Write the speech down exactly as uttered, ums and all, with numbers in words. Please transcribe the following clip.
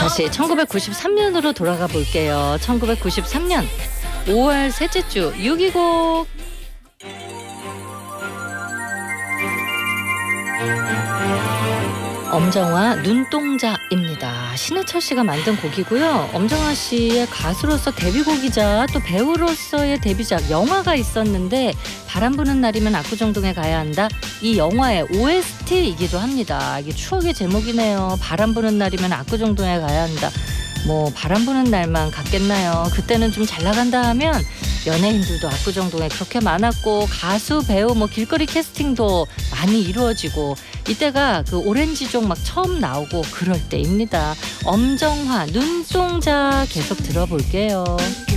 다시 천구백구십삼 년으로 돌아가 볼게요. 천구백구십삼 년 오월 셋째 주 유기곡. 엄정화 눈동자입니다. 신해철 씨가 만든 곡이고요. 엄정화 씨의 가수로서 데뷔곡이자 또 배우로서의 데뷔작 영화가 있었는데 바람 부는 날이면 압구정동에 가야 한다. 이 영화의 오에스티이기도 합니다. 이게 추억의 제목이네요. 바람 부는 날이면 압구정동에 가야 한다. 뭐 바람 부는 날만 갔겠나요? 그때는 좀 잘 나간다 하면 연예인들도 압구정동에 그렇게 많았고 가수, 배우, 뭐 길거리 캐스팅도 많이 이루어지고 이때가 그 오렌지족 막 처음 나오고 그럴 때입니다. 엄정화 눈동자 계속 들어볼게요.